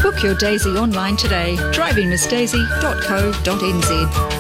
Book your Daisy online today. drivingmissdaisy.co.nz.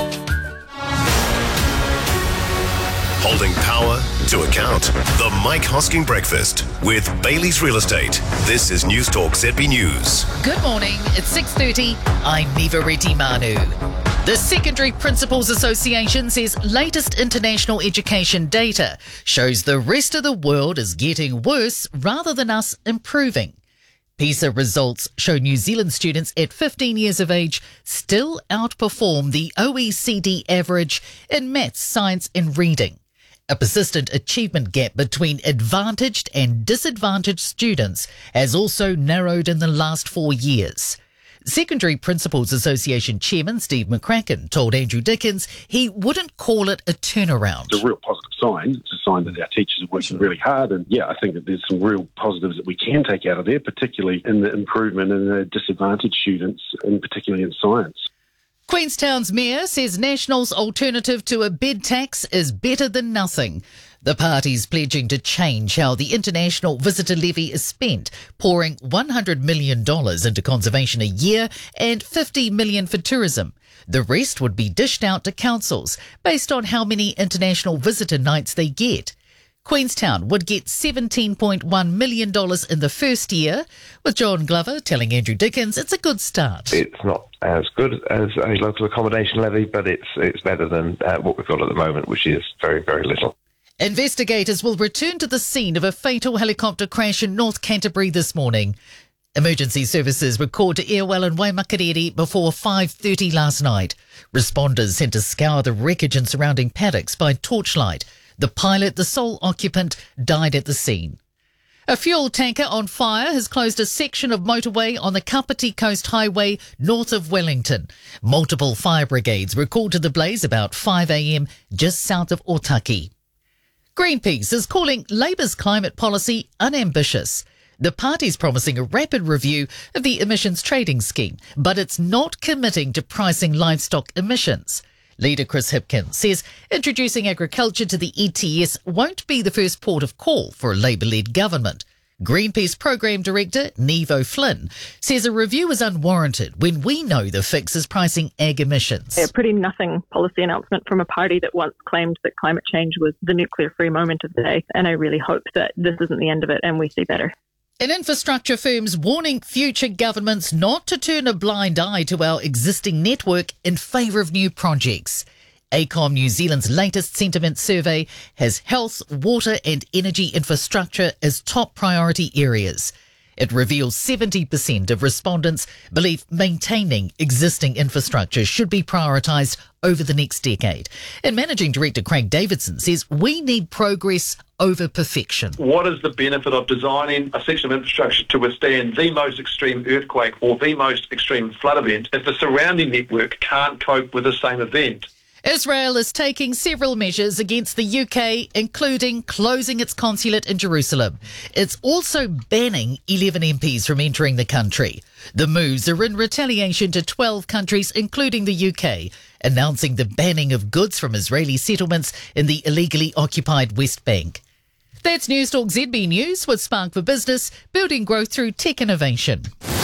Holding power to account. The Mike Hosking Breakfast with Bailey's Real Estate. This is News Talk ZB News. Good morning, it's 6:30. I'm Niva Reddy Manu. The Secondary Principals Association says latest international education data shows the rest of the world is getting worse rather than us improving. PISA results show New Zealand students at 15 years of age still outperform the OECD average in maths, science and reading. A persistent achievement gap between advantaged and disadvantaged students has also narrowed in the last 4 years. Secondary Principals Association Chairman Steve McCracken told Andrew Dickens he wouldn't call it a turnaround. It's a real positive sign. It's a sign that our teachers are working really hard. And I think that there's some real positives that we can take out of there, particularly in the improvement in the disadvantaged students, and particularly in science. Queenstown's mayor says National's alternative to a bed tax is better than nothing. The party's pledging to change how the international visitor levy is spent, pouring $100 million into conservation a year and $50 million for tourism. The rest would be dished out to councils based on how many international visitor nights they get. Queenstown would get $17.1 million in the first year, with John Glover telling Andrew Dickens it's a good start. It's not as good as a local accommodation levy, but it's better than what we've got at the moment, which is very, very little. Investigators will return to the scene of a fatal helicopter crash in North Canterbury this morning. Emergency services were called to Earwell and Waimakariri before 5:30 last night. Responders sent to scour the wreckage and surrounding paddocks by torchlight. The pilot, the sole occupant, died at the scene. A fuel tanker on fire has closed a section of motorway on the Kapiti Coast Highway north of Wellington. Multiple fire brigades were called to the blaze about 5 a.m. just south of Otaki. Greenpeace is calling Labour's climate policy unambitious. The party's promising a rapid review of the emissions trading scheme, but it's not committing to pricing livestock emissions. Leader Chris Hipkins says introducing agriculture to the ETS won't be the first port of call for a Labour-led government. Greenpeace Programme Director Nevo Flynn says a review is unwarranted when we know the fix is pricing ag emissions. A pretty nothing policy announcement from a party that once claimed that climate change was the nuclear-free moment of the day, and I really hope that this isn't the end of it and we see better. And infrastructure firms warning future governments not to turn a blind eye to our existing network in favour of new projects. AECOM New Zealand's latest sentiment survey has health, water and energy infrastructure as top priority areas. It reveals 70% of respondents believe maintaining existing infrastructure should be prioritised over the next decade. And Managing Director Craig Davidson says we need progress over perfection. What is the benefit of designing a section of infrastructure to withstand the most extreme earthquake or the most extreme flood event if the surrounding network can't cope with the same event? Israel is taking several measures against the UK, including closing its consulate in Jerusalem. It's also banning 11 MPs from entering the country. The moves are in retaliation to 12 countries, including the UK, announcing the banning of goods from Israeli settlements in the illegally occupied West Bank. That's News Talk ZB News with Spark for Business, building growth through tech innovation.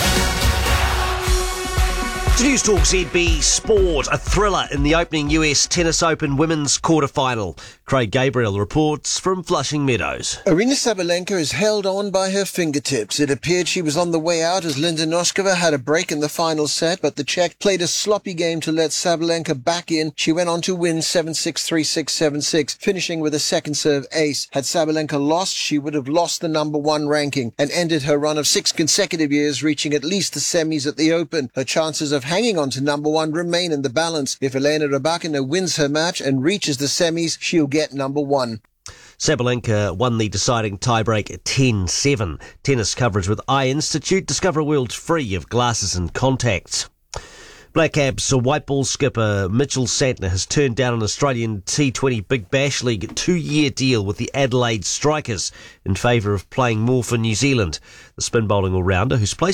To News Talk ZB Sport, a thriller in the opening US Tennis Open Women's quarterfinal. Craig Gabriel reports from Flushing Meadows. Aryna Sabalenka is held on by her fingertips. It appeared she was on the way out as Linda Noskova had a break in the final set, but the Czech played a sloppy game to let Sabalenka back in. She went on to win 7-6, 3-6, 7-6, finishing with a second serve ace. Had Sabalenka lost, she would have lost the number one ranking and ended her run of 6 consecutive years, reaching at least the semis at the Open. Her chances of hanging on to number one remain in the balance. If Elena Rybakina wins her match and reaches the semis, she'll get number one. Sabalenka won the deciding tiebreak 10-7. Tennis coverage with Eye Institute. Discover a world free of glasses and contacts. Black Caps white ball skipper Mitchell Santner has turned down an Australian T20 Big Bash League 2-year deal with the Adelaide Strikers in favour of playing more for New Zealand. The spin bowling all-rounder, who's played